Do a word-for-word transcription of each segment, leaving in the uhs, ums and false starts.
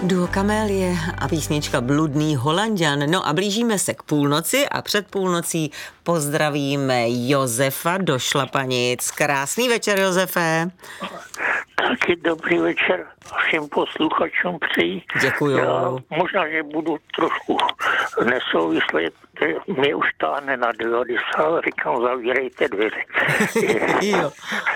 Duo Kamélie a písnička Bludný Holanďan. No a blížíme se k půlnoci a před půlnocí pozdravíme Josefa do Šlapanic. Krásný večer, Josefe. Taky dobrý večer všem posluchačům přeji. Děkuju. Já možná, že budu trošku nesouvislý, mě už táhne na devadesát, říkám, zavírejte dveře. Jo.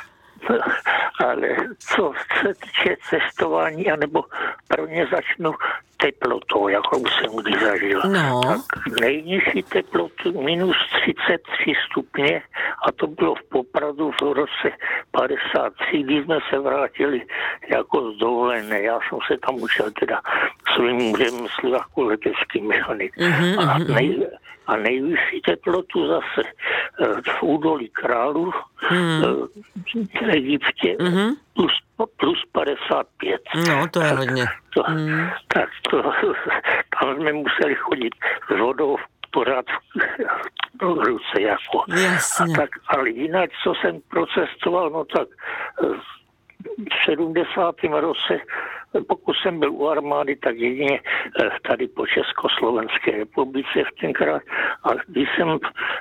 Ale co se týče cestování, anebo prvně začnu teplotou, jakou jsem kdy zažil. No. Tak nejnižší teplotu minus třicet tři stupně a to bylo v Popradu v roce padesát tři, kdy jsme se vrátili jako z dovolené. Já jsem se tam učil teda svým řemeslu jako letecký mechanik. Mm-hmm. A, nej, a nejvyšší teplotu zase v údolí Králu mm. v Egyptě mm-hmm. plus, plus padesát pět. No, to je tak, hodně. To, mm. Tak to, tam jsme museli chodit s vodou pořád v ruce jako. Jasně. A tak, ale jinak, co jsem procestoval, no tak v sedmdesátém roce, pokud jsem byl u armády, tak jedině tady po Československé republice v tenkrát. A když jsem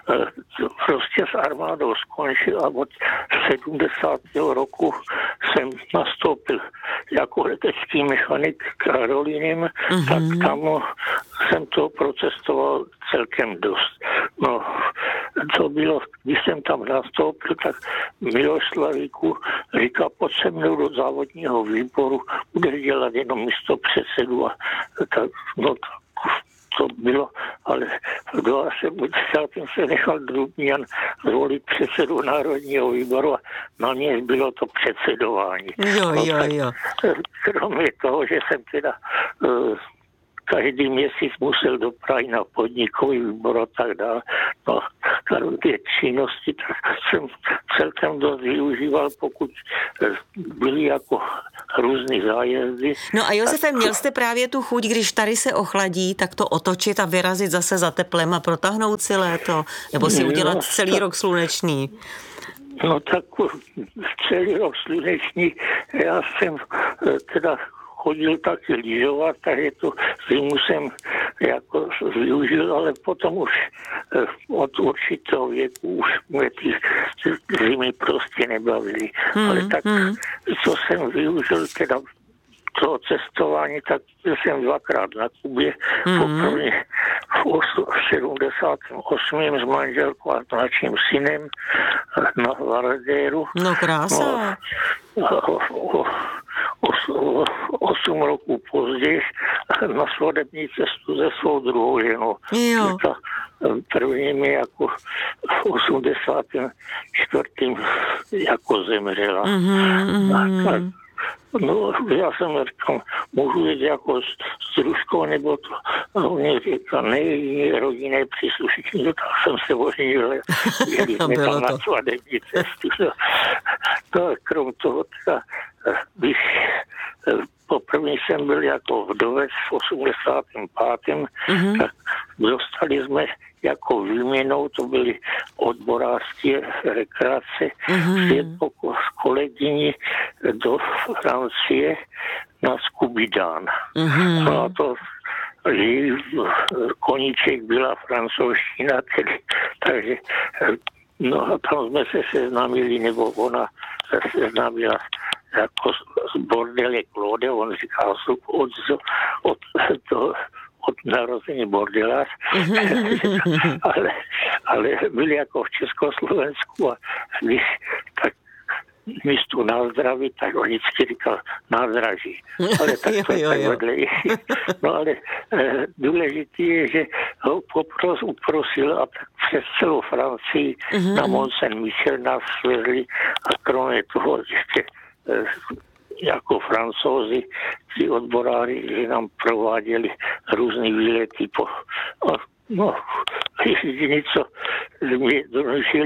prostě s armádou skončil a od sedmdesátého roku jsem nastoupil jako letecký mechanik k aeroliniem, mm-hmm. tak tam jsem to procestoval celkem dost. No, to bylo, když jsem tam nastoupil, tak Miloš Slavíku říká, pojď se mnou do závodního výboru, budeš dělat jenom místo předsedu a tak, no to, to bylo, ale v sedmdesátém se nechal Drubňan zvolit předsedu Národního výboru a na něj bylo to předsedování. Jo, no, jo, jo. Kromě toho, že jsem teda uh, každý měsíc musel do Prahy na podnikový výbor a tak dále. No, ty činnosti tak jsem celkem dost využíval, pokud byly jako různý zájezdy. No a Josefe, měl jste právě tu chuť, když tady se ochladí, tak to otočit a vyrazit zase za teplem a protáhnout si léto? Nebo si udělat no, celý tak, rok slunečný? No tak celý rok slunečný, já jsem teda chodil taky lyžovat, takže to zimu jsem jako využil, ale potom už od určitého věku už mě ty zimy prostě nebavily. Hmm, ale tak, hmm. co jsem využil teda toho cestování, tak byl jsem dvakrát na Kubě, hmm. poprvé v sedmdesátém osmém s manželkou a naším synem na Varadéru. No krása. No, o, o, o, osm roků později na svatební cestu ze svou druhou ženou. Jo. Ta první mi jako v osmdesátém čtvrtém jako zemřela. Mm-hmm. A, tak, no, já jsem říkal, můžu jít jako s, s družkou, nebo to. A on říkal, ne, rodinné příslušníky, tak jsem se oženil, jeli jsme tam na svatební cestu. No, krom toho, teda, když poprvé jsem byl jako vdovec v osmdesátém pátém Mm-hmm. tak dostali jsme jako výměnou, to byly odborářské rekreace, mm-hmm. svět s kolegyní do Francie na Skubidán. Mm-hmm. No a to koníček byla francouzština, tedy, takže no a tam jsme se seznámili, nebo ona se seznámila jako z bordele Claude, on říkal od, od, od, od narození bordelář, ale, ale byli jako v Československu a když tak místo na zdraví, tak on vždycky říkal nádraží. Ale tak to je tak vedle. No ale e, důležitý je, že ho popros, uprosil a tak přes celou Francii mm-hmm. na Mont Saint-Michel nás svezli a kromě toho ještě e, jako Francouzi, ty odboráři, že nám prováděli různý výlety po... No, jediný, co mi donužili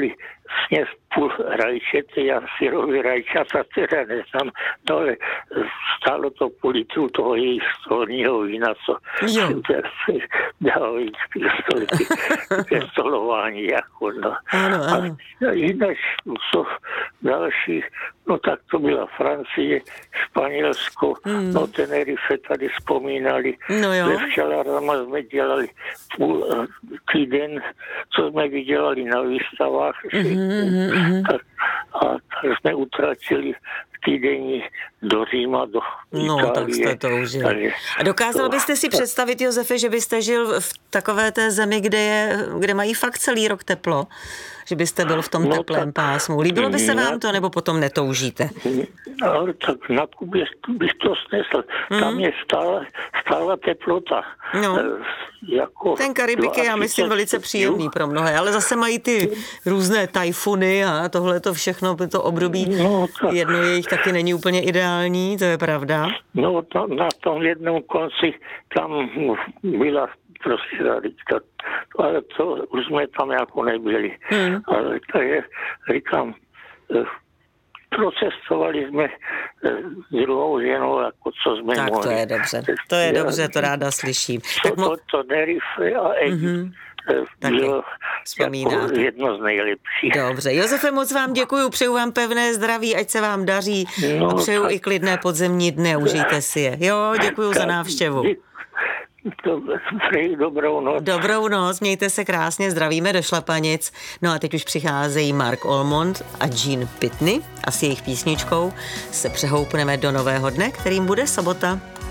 sněz půl rajčete, já syrový rajčata teda neznám, no ale stálo to půl litru toho jejich stolního vína, co dávají stoliky ke stolování, jako no. Ano, ano. A jinak, co další, no tak to byla Francie, Španělsko, hmm. no Tenerife tady vzpomínali, no jo. ve včelárnama jsme dělali půl týden, co jsme vydělali na výstavách, mm-hmm. tak, a tak jsme utratili týdenní do Říma, do No, Itálie. tak jste to užili. A dokázal to, byste si představit, Josefe, že byste žil v takové té zemi, kde, je, kde mají fakt celý rok teplo? Že byste byl v tom no, teplém tak, pásmu. Líbilo by se vám to, nebo potom netoužíte? No, tak na Kubě bych to snesl. Hmm. Tam je stále, stále teplota. No. Jako Ten Karibik je, já myslím, velice příjemný pro mnohé, ale zase mají ty různé tajfuny a tohle to všechno, to období no, tak. jedno jejich taky není úplně ideální, to je pravda. No, to, na tom jednom konci tam byla prostě radíka, ale to už jsme tam jako nebyli. Hmm. Ale takže říkám, procestovali jsme s druhou ženou, jako co jsme tak mohli. Tak to je dobře, to je dobře, to ráda slyším. To, tak mo- to, to Tenerife a Egypt. Mm-hmm. Bylo jako jedno z nejlepších. Dobře. Josefe, moc vám děkuju, přeju vám pevné zdraví, ať se vám daří no, a přeju tak. i klidné podzemní dny, užijte si je. Jo, děkuju tak, za návštěvu. Přeji dobrou noc. Dobrou noc, mějte se krásně, zdravíme do Šlapanic. No a teď už přicházejí Mark Almond a Gene Pitney a s jejich písničkou se přehoupneme do nového dne, kterým bude sobota.